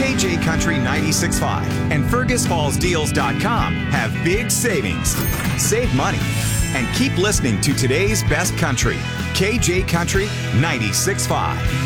KJ Country 96.5 and FergusFallsDeals.com have big savings. Save money and keep listening to today's best country. KJ Country 96.5.